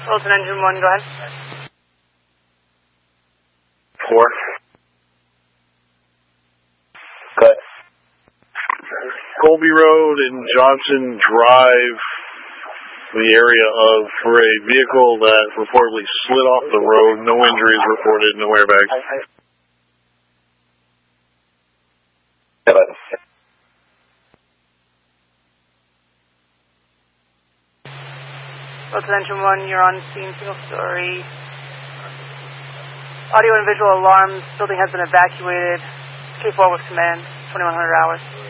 Wilson Engine 1, go ahead. 4. Good. Colby Road and Johnson Drive, the area for a vehicle that reportedly slid off the road. No injuries reported, no airbags. Wilson Engine 1, you're on scene, single story. Audio and visual alarms, building has been evacuated. K4 with command, 2100 hours.